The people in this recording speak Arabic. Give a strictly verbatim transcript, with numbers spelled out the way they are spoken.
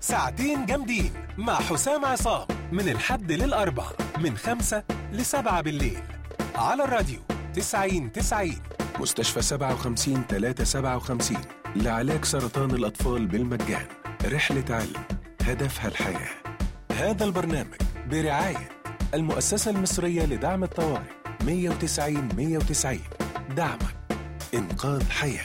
ساعتين جامدين مع حسام عصام من الحد للأربع من خمسة لسبعة بالليل على الراديو تسعين تسعين. مستشفى سبعة وخمسين تلاتة سبعة وخمسين لعلاج سرطان الأطفال بالمجان. رحلة علم هدفها الحياة. هذا البرنامج برعاية المؤسسة المصرية لدعم الطوارئ. مية وتسعين مية وتسعين، دعمك إنقاذ حياة.